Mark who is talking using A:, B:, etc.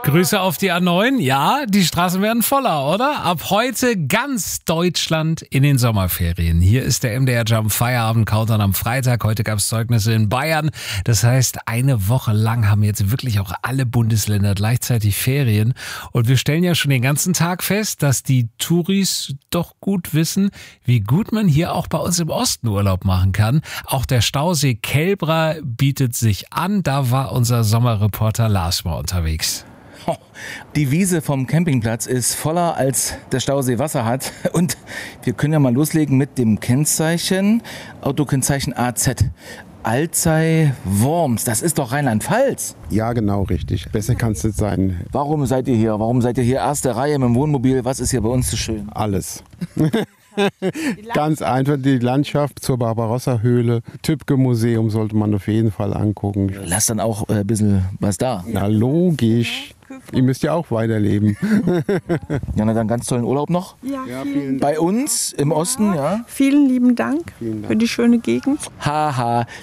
A: Grüße auf die A9. Ja, die Straßen werden voller, oder? Ab heute ganz Deutschland in den Sommerferien. Hier ist der MDR Jump Feierabend Countdown am Freitag. Heute gab es Zeugnisse in Bayern. Das heißt, eine Woche lang haben jetzt wirklich auch alle Bundesländer gleichzeitig Ferien. Und wir stellen ja schon den ganzen Tag fest, dass die Touris doch gut wissen, wie gut man hier auch bei uns im Osten Urlaub machen kann. Auch der Stausee Kelbra bietet sich an. Da war unser Sommerreporter Lars mal unterwegs.
B: Die Wiese vom Campingplatz ist voller, als der Stausee Wasser hat. Und wir können ja mal loslegen mit dem Kennzeichen, Autokennzeichen AZ. Alzey-Worms, das ist doch Rheinland-Pfalz.
C: Ja, genau, richtig. Besser kann es nicht sein.
B: Warum seid ihr hier? Warum seid ihr hier erste Reihe mit dem Wohnmobil? Was ist hier bei uns so schön?
C: Alles. Ganz einfach die Landschaft zur Barbarossa-Höhle. Tübke-Museum sollte man auf jeden Fall angucken.
B: Lasst dann auch ein bisschen was da.
C: Na logisch. Ihr müsst ja auch weiterleben.
B: Ja, na dann ganz tollen Urlaub noch.
D: Ja, vielen
B: Bei uns im Osten, ja.
D: Vielen lieben Dank für die schöne Gegend.
B: Haha,